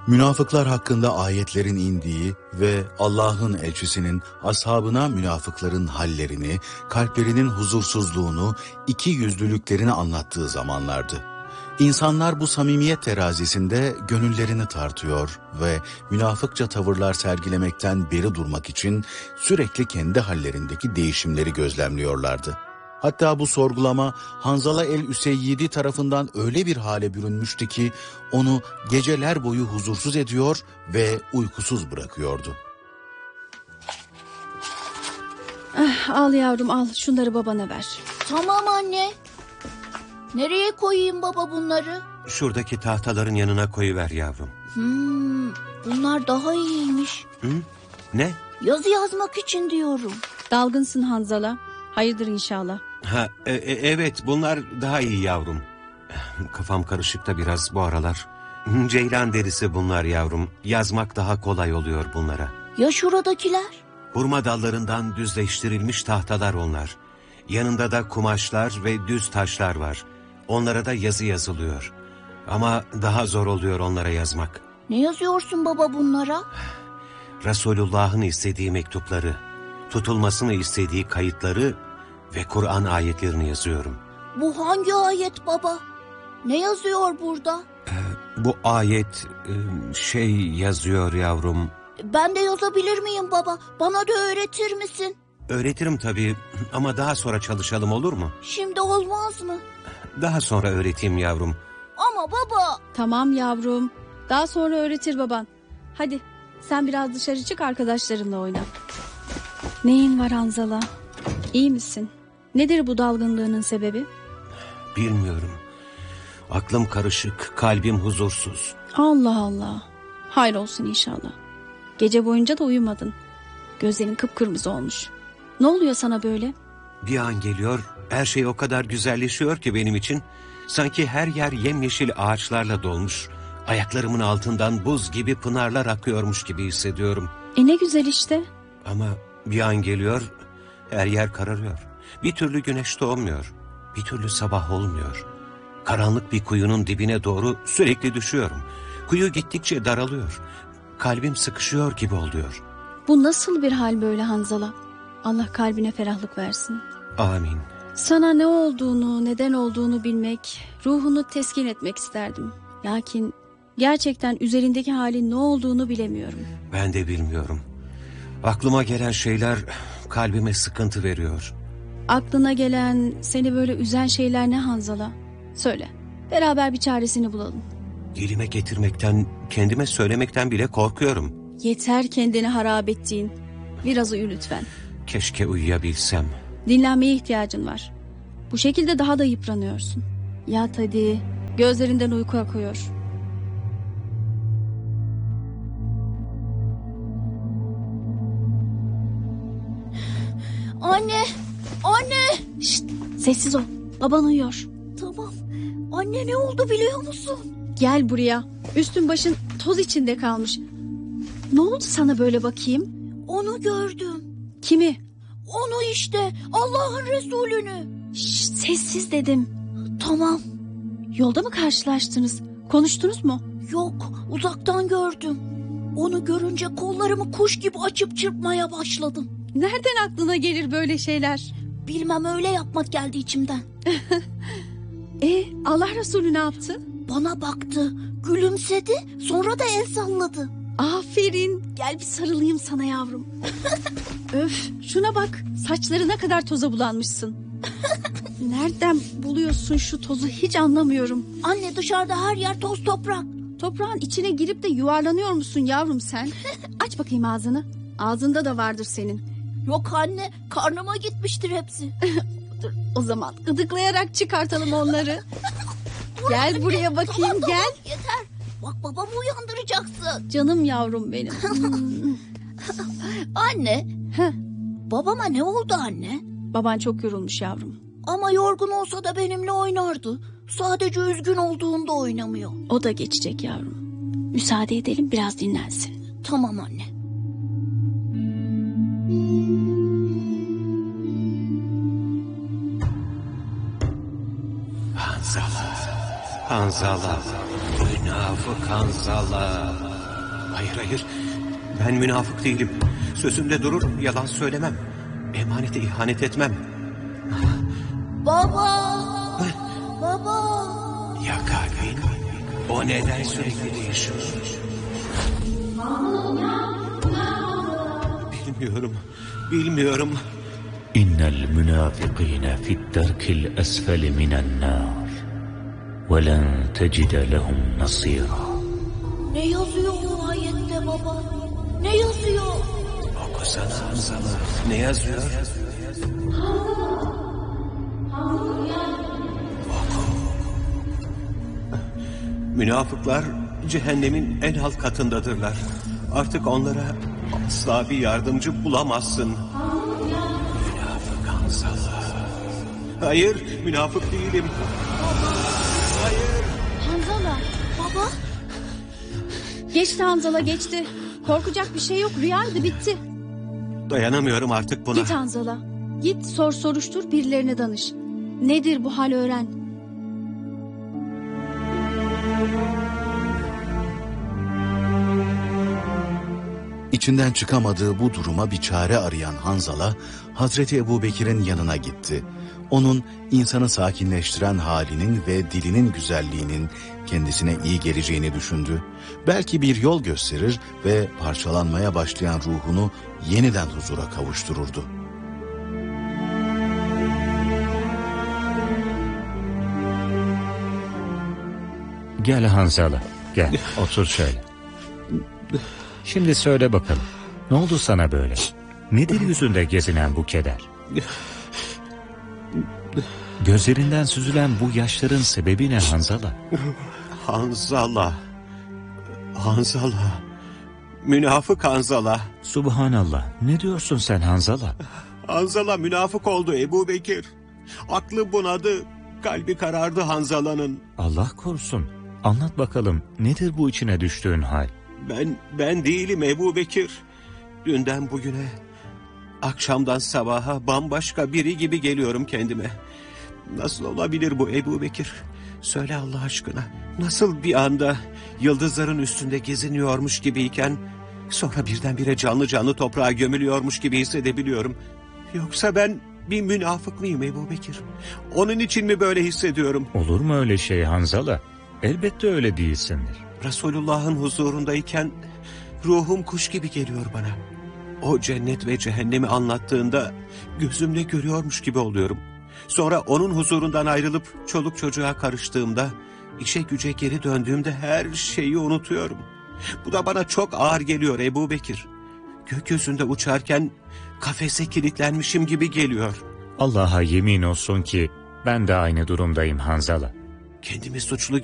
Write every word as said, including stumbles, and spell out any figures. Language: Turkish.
Münafıklar hakkında ayetlerin indiği ve Allah'ın elçisinin ashabına münafıkların hallerini, kalplerinin huzursuzluğunu, iki yüzlülüklerini anlattığı zamanlardı. İnsanlar bu samimiyet terazisinde gönüllerini tartıyor ve münafıkça tavırlar sergilemekten beri durmak için sürekli kendi hallerindeki değişimleri gözlemliyorlardı. Hatta bu sorgulama Hanzala el-Üseyyidi tarafından öyle bir hale bürünmüştü ki onu geceler boyu huzursuz ediyor ve uykusuz bırakıyordu. Ah, al yavrum al, şunları babana ver. Tamam anne. Nereye koyayım baba bunları? Şuradaki tahtaların yanına koyuver yavrum. Hmm, bunlar daha iyiymiş. Hı? Ne? Yazı yazmak için diyorum. Dalgınsın Hanzala. Hayırdır inşallah. Ha, e, e, evet bunlar daha iyi yavrum. Kafam karışık da biraz bu aralar. Ceylan derisi bunlar yavrum. Yazmak daha kolay oluyor bunlara. Ya şuradakiler? Hurma dallarından düzleştirilmiş tahtalar onlar. Yanında da kumaşlar ve düz taşlar var. Onlara da yazı yazılıyor. Ama daha zor oluyor onlara yazmak. Ne yazıyorsun baba bunlara? Resulullah'ın istediği mektupları, tutulmasını istediği kayıtları ve Kur'an ayetlerini yazıyorum. Bu hangi ayet baba? Ne yazıyor burada? Ee, bu ayet şey yazıyor yavrum. Ben de yazabilir miyim baba? Bana da öğretir misin? Öğretirim tabii ama daha sonra çalışalım, olur mu? Şimdi olmaz mı? Daha sonra öğreteyim yavrum. Ama baba. Tamam yavrum. Daha sonra öğretir baban. Hadi sen biraz dışarı çık, arkadaşlarınla oyna. Neyin var Hanzala? İyi misin? Nedir bu dalgınlığının sebebi? Bilmiyorum. Aklım karışık, kalbim huzursuz. Allah Allah. Hayır olsun inşallah. Gece boyunca da uyumadın. Gözlerin kıpkırmızı olmuş. Ne oluyor sana böyle? Bir an geliyor, her şey o kadar güzelleşiyor ki benim için. Sanki her yer yemyeşil ağaçlarla dolmuş. Ayaklarımın altından buz gibi pınarlar akıyormuş gibi hissediyorum. E ne güzel işte. Ama bir an geliyor, her yer kararıyor. Bir türlü güneş doğmuyor. Bir türlü sabah olmuyor. Karanlık bir kuyunun dibine doğru sürekli düşüyorum. Kuyu gittikçe daralıyor. Kalbim sıkışıyor gibi oluyor. Bu nasıl bir hal böyle Hanzala? Allah kalbine ferahlık versin. Amin. Sana ne olduğunu, neden olduğunu bilmek, ruhunu teskin etmek isterdim. Lakin gerçekten üzerindeki halin ne olduğunu bilemiyorum. Ben de bilmiyorum. Aklıma gelen şeyler kalbime sıkıntı veriyor. Aklına gelen, seni böyle üzen şeyler ne Hanzala? Söyle, beraber bir çaresini bulalım. Dilime getirmekten, kendime söylemekten bile korkuyorum. Yeter kendini harap ettiğin. Biraz uyu lütfen. Keşke uyuyabilsem. Dinlenmeye ihtiyacın var. Bu şekilde daha da yıpranıyorsun. Yat hadi. Gözlerinden uyku akıyor. Anne! Anne! Şşt, sessiz ol. Baban uyuyor. Tamam. Anne ne oldu biliyor musun? Gel buraya. Üstün başın toz içinde kalmış. Ne oldu sana böyle bakayım? Onu gördüm. Kimi? Onu işte. Allah'ın Resulünü. Şşt, sessiz dedim. Tamam. Yolda mı karşılaştınız? Konuştunuz mu? Yok, uzaktan gördüm. Onu görünce kollarımı kuş gibi açıp çırpmaya başladım. Nereden aklına gelir böyle şeyler? Bilmem, öyle yapmak geldi içimden. E Allah Resulü ne yaptı? Bana baktı, gülümsedi, sonra da el salladı. Aferin. Gel bir sarılayım sana yavrum. Öf, şuna bak. Saçlarına kadar toza bulanmışsın. Nereden buluyorsun şu tozu hiç anlamıyorum. Anne, dışarıda her yer toz toprak. Toprağın içine girip de yuvarlanıyor musun yavrum sen? Aç bakayım ağzını. Ağzında da vardır senin. Yok anne, karnıma gitmiştir hepsi. Dur, o zaman gıdıklayarak çıkartalım onları. Gel buraya bakayım, tamam, gel. Tamam, yeter. Bak, babamı uyandıracaksın. Canım yavrum benim. Anne. Heh. Babama ne oldu anne? Baban çok yorulmuş yavrum. Ama yorgun olsa da benimle oynardı. Sadece üzgün olduğunda oynamıyor. O da geçecek yavrum. Müsaade edelim, biraz dinlensin. Tamam anne. Hanzala, Hanzala, münafık Hanzala. Hayır hayır. Ben münafık değilim. Sözümde dururum, yalan söylemem. Emanete ihanet etmem. Baba! Baba! Ya kalbin? O neden sürekli değişiyor? Bilmiyorum. Bilmiyorum. إن المنافقين في الدرك الأسفل من النار ولن تجد لهم نصيرا. Ne yazıyor bu ayette baba? Ne yazıyor? Okusana Hanzala. Ne yazıyor? Münafıklar cehennemin en alt katındadırlar. Artık onlara asla bir yardımcı bulamazsın. Münafık Hanzala. Hayır, münafık değilim. Hanzala. Baba? Geçti Hanzala, geçti. Korkacak bir şey yok. Rüyaydı, bitti. Dayanamıyorum artık buna. Git Hanzala. Git sor soruştur, birilerine danış. Nedir bu hal, öğren. İçinden çıkamadığı bu duruma bir çare arayan Hanzala, Hazreti Ebubekir'in yanına gitti. Onun insanı sakinleştiren halinin ve dilinin güzelliğinin kendisine iyi geleceğini düşündü. Belki bir yol gösterir ve parçalanmaya başlayan ruhunu yeniden huzura kavuştururdu. Gel Hanzala, gel otur şöyle. Şimdi söyle bakalım, ne oldu sana böyle? Nedir yüzünde gezinen bu keder? Gözlerinden süzülen bu yaşların sebebi ne Hanzala? Hanzala. Hanzala. Münafık Hanzala. Subhanallah, ne diyorsun sen Hanzala? Hanzala münafık oldu Ebubekir. Aklı bunadı, kalbi karardı Hanzala'nın. Allah korusun, anlat bakalım nedir bu içine düştüğün hal? Ben, ben değilim Ebubekir. Dünden bugüne, akşamdan sabaha bambaşka biri gibi geliyorum kendime. Nasıl olabilir bu Ebubekir? Söyle Allah aşkına. Nasıl bir anda yıldızların üstünde geziniyormuş gibiyken sonra birdenbire canlı canlı toprağa gömülüyormuş gibi hissedebiliyorum. Yoksa ben bir münafık mıyım Ebubekir? Onun için mi böyle hissediyorum? Olur mu öyle şey Hanzala? Elbette öyle değilsindir. Resulullah'ın huzurundayken ruhum kuş gibi geliyor bana. O cennet ve cehennemi anlattığında gözümle görüyormuş gibi oluyorum. Sonra onun huzurundan ayrılıp çoluk çocuğa karıştığımda, işe güce geri döndüğümde her şeyi unutuyorum. Bu da bana çok ağır geliyor Ebubekir. Gökyüzünde uçarken kafese kilitlenmişim gibi geliyor. Allah'a yemin olsun ki ben de aynı durumdayım Hanzala. Kendimi suçlu